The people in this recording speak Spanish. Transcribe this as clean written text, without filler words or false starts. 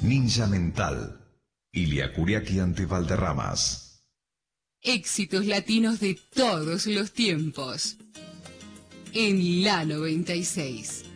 Ninja Mental. Ilia Kuriaki ante Valderramas. Éxitos latinos de todos los tiempos. En la 96.